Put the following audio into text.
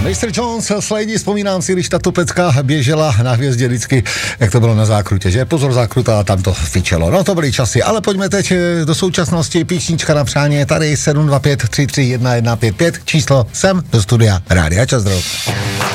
Mr. Jones, Slady, vzpomínám si, když tato pecka běžela na Hvězdě vždycky, jak to bylo na zákrutě, že? Pozor, zákruta, tam to fičelo. No to byly časy, ale pojďme teď do současnosti. Písnička na přání je tady 725 331 155, číslo sem do studia Rádia Čas.